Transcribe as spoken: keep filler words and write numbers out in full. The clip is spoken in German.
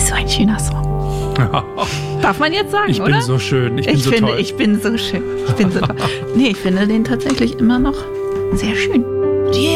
Ist so ein schöner Song. Darf man jetzt sagen, ich oder? Ich bin so schön, ich bin ich so finde, toll. Ich bin so schön, ich bin so toll. Nee, ich finde den tatsächlich immer noch sehr schön.